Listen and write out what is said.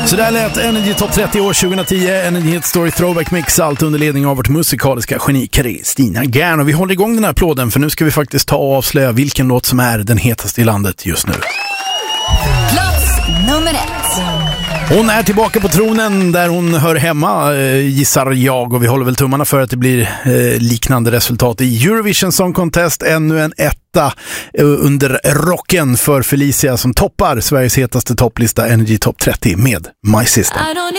Så där lät Energy Top 30 år 2010, Energy Hit Story Throwback Mix, allt under ledning av vårt musikaliska geni Kristina Gern. Och vi håller igång den här applåden, för nu ska vi faktiskt ta och avslöja vilken låt som är den hetaste i landet just nu. Plats nummer 1. Hon är tillbaka på tronen där hon hör hemma, gissar jag, och vi håller väl tummarna för att det blir liknande resultat i Eurovision Song Contest. Ännu en etta under rocken för Felicia som toppar Sveriges hetaste topplista Energy Top 30 med My Sister.